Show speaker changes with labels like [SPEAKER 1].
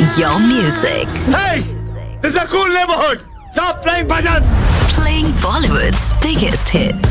[SPEAKER 1] Your music.
[SPEAKER 2] Hey! This is a cool neighborhood! Stop playing bhajans!
[SPEAKER 1] Playing Bollywood's biggest hits.